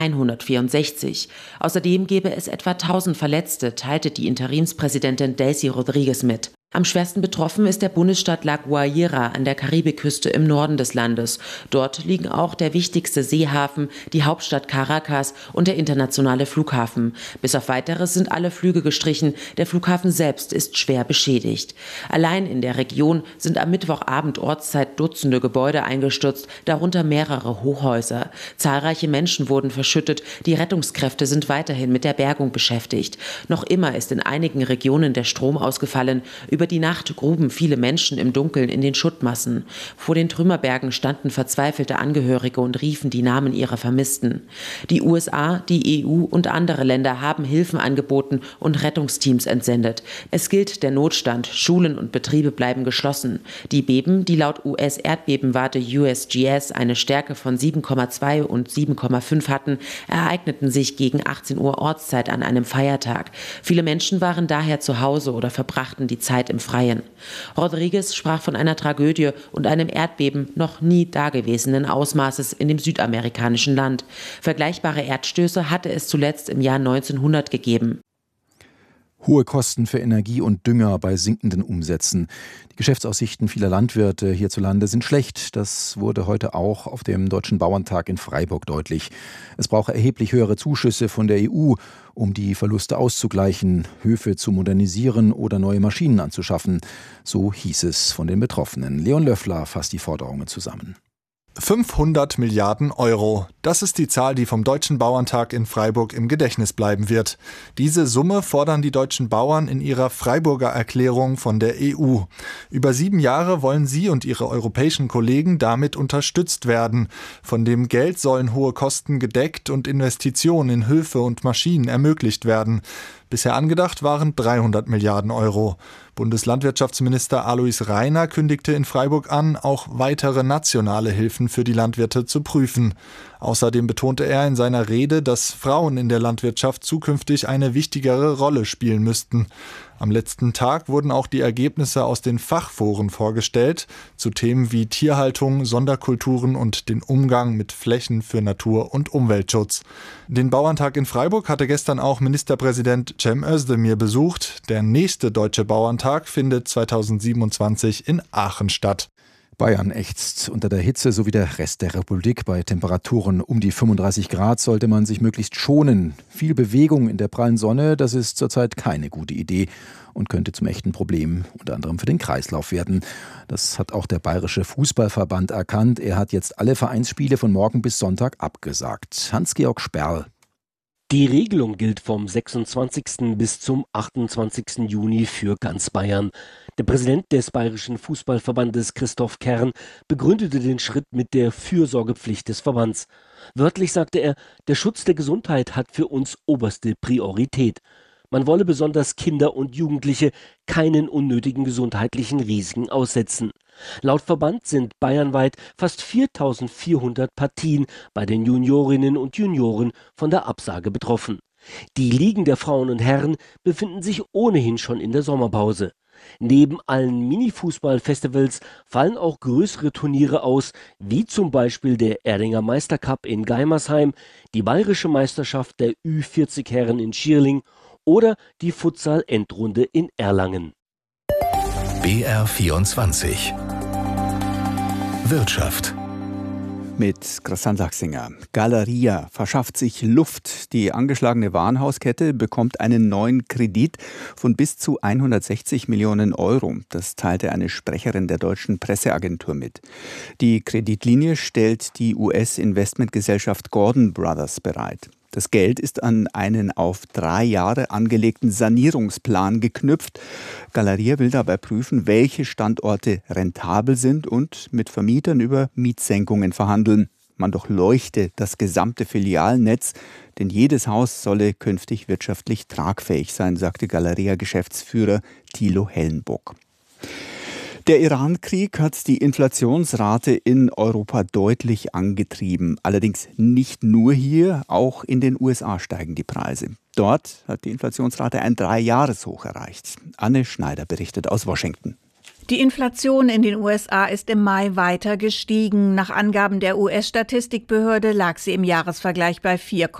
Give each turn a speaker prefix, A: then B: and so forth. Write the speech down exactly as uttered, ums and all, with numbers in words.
A: hundertvierundsechzig. Außerdem gebe es etwa tausend Verletzte, teilte die Interimspräsidentin Delcy Rodriguez mit. Am schwersten betroffen ist der Bundesstaat La Guaira an der Karibikküste im Norden des Landes. Dort liegen auch der wichtigste Seehafen, die Hauptstadt Caracas und der internationale Flughafen. Bis auf Weiteres sind alle Flüge gestrichen. Der Flughafen selbst ist schwer beschädigt. Allein in der Region sind am Mittwochabend Ortszeit Dutzende Gebäude eingestürzt, darunter mehrere Hochhäuser. Zahlreiche Menschen wurden verschüttet. Die Rettungskräfte sind weiterhin mit der Bergung beschäftigt. Noch immer ist in einigen Regionen der Strom ausgefallen. Über die Nacht gruben viele Menschen im Dunkeln in den Schuttmassen. Vor den Trümmerbergen standen verzweifelte Angehörige und riefen die Namen ihrer Vermissten. Die U S A, die E U und andere Länder haben Hilfen angeboten und Rettungsteams entsendet. Es gilt der Notstand, Schulen und Betriebe bleiben geschlossen. Die Beben, die laut U S-Erdbebenwarte U S G S eine Stärke von sieben Komma zwei und sieben Komma fünf hatten, ereigneten sich gegen achtzehn Uhr Ortszeit an einem Feiertag. Viele Menschen waren daher zu Hause oder verbrachten die Zeit im Freien. Rodriguez sprach von einer Tragödie und einem Erdbeben noch nie dagewesenen Ausmaßes in dem südamerikanischen Land. Vergleichbare Erdstöße hatte es zuletzt im Jahr neunzehnhundert gegeben.
B: Hohe Kosten für Energie und Dünger bei sinkenden Umsätzen. Die Geschäftsaussichten vieler Landwirte hierzulande sind schlecht. Das wurde heute auch auf dem Deutschen Bauerntag in Freiburg deutlich. Es brauche erheblich höhere Zuschüsse von der E U, um die Verluste auszugleichen, Höfe zu modernisieren oder neue Maschinen anzuschaffen. So hieß es von den Betroffenen. Leon Löffler fasst die Forderungen zusammen.
C: fünfhundert Milliarden Euro. Das ist die Zahl, die vom Deutschen Bauerntag in Freiburg im Gedächtnis bleiben wird. Diese Summe fordern die deutschen Bauern in ihrer Freiburger Erklärung von der E U. Über sieben Jahre wollen sie und ihre europäischen Kollegen damit unterstützt werden. Von dem Geld sollen hohe Kosten gedeckt und Investitionen in Höfe und Maschinen ermöglicht werden. Bisher angedacht waren dreihundert Milliarden Euro. Bundeslandwirtschaftsminister Alois Rainer kündigte in Freiburg an, auch weitere nationale Hilfen für die Landwirte zu prüfen. Außerdem betonte er in seiner Rede, dass Frauen in der Landwirtschaft zukünftig eine wichtigere Rolle spielen müssten. Am letzten Tag wurden auch die Ergebnisse aus den Fachforen vorgestellt, zu Themen wie Tierhaltung, Sonderkulturen und den Umgang mit Flächen für Natur- und Umweltschutz. Den Bauerntag in Freiburg hatte gestern auch Ministerpräsident Cem Özdemir besucht. Der nächste Deutsche Bauerntag findet zweitausendsiebenundzwanzig in Aachen statt.
B: Bayern ächzt unter der Hitze sowie der Rest der Republik. Bei Temperaturen um die fünfunddreißig Grad sollte man sich möglichst schonen. Viel Bewegung in der prallen Sonne, das ist zurzeit keine gute Idee und könnte zum echten Problem unter anderem für den Kreislauf werden. Das hat auch der Bayerische Fußballverband erkannt. Er hat jetzt alle Vereinsspiele von morgen bis Sonntag abgesagt. Hans-Georg Sperl.
D: Die Regelung gilt vom sechsundzwanzigsten bis zum achtundzwanzigsten Juni für ganz Bayern. Der Präsident des Bayerischen Fußballverbandes, Christoph Kern, begründete den Schritt mit der Fürsorgepflicht des Verbands. Wörtlich sagte er, der Schutz der Gesundheit hat für uns oberste Priorität. Man wolle besonders Kinder und Jugendliche keinen unnötigen gesundheitlichen Risiken aussetzen. Laut Verband sind bayernweit fast viertausendvierhundert Partien bei den Juniorinnen und Junioren von der Absage betroffen. Die Ligen der Frauen und Herren befinden sich ohnehin schon in der Sommerpause. Neben allen Mini-Fußball-Festivals fallen auch größere Turniere aus, wie zum Beispiel der Erdinger Meistercup in Geimersheim, die Bayerische Meisterschaft der Ü vierzig Herren in Schierling oder die Futsal-Endrunde in Erlangen.
E: B R vierundzwanzig Wirtschaft
F: mit Christian Sachsinger. Galeria verschafft sich Luft. Die angeschlagene Warenhauskette bekommt einen neuen Kredit von bis zu hundertsechzig Millionen Euro. Das teilte eine Sprecherin der deutschen Presseagentur mit. Die Kreditlinie stellt die U S-Investmentgesellschaft Gordon Brothers bereit. Das Geld ist an einen auf drei Jahre angelegten Sanierungsplan geknüpft. Galeria will dabei prüfen, welche Standorte rentabel sind und mit Vermietern über Mietsenkungen verhandeln. Man durchleuchte das gesamte Filialnetz, denn jedes Haus solle künftig wirtschaftlich tragfähig sein, sagte Galeria-Geschäftsführer Thilo Hellenbock. Der Iran-Krieg hat die Inflationsrate in Europa deutlich angetrieben. Allerdings nicht nur hier, auch in den U S A steigen die Preise. Dort hat die Inflationsrate ein Dreijahreshoch erreicht. Anne Schneider berichtet aus Washington.
G: Die Inflation in den U S A ist im Mai weiter gestiegen. Nach Angaben der U S-Statistikbehörde lag sie im Jahresvergleich bei vier